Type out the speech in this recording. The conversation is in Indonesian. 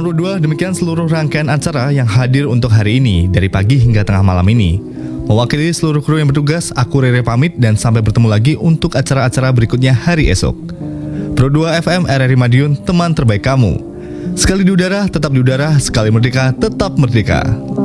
Pro 2, demikian seluruh rangkaian acara yang hadir untuk hari ini dari pagi hingga tengah malam ini. Mewakili seluruh kru yang bertugas, aku Rere pamit dan sampai bertemu lagi untuk acara-acara berikutnya hari esok. Pro 2 FM RRI Madiun, teman terbaik kamu. Sekali di udara, tetap di udara. Sekali merdeka, tetap merdeka.